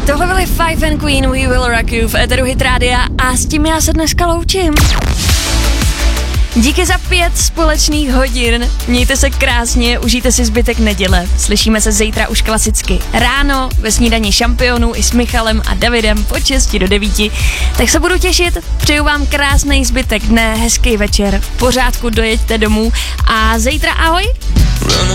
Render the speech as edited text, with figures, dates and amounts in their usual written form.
Tohle byly Five and Queen, We Will Rock You v éteru Hit Rádia a s tím já se dneska loučím. Díky za 5 společných hodin, mějte se krásně, užijte si zbytek neděle. Slyšíme se zítra už klasicky ráno ve snídani šampionů i s Michalem a Davidem od 6 do 9. Tak se budu těšit, přeju vám krásný zbytek dne, hezký večer, v pořádku dojeďte domů a zítra ahoj.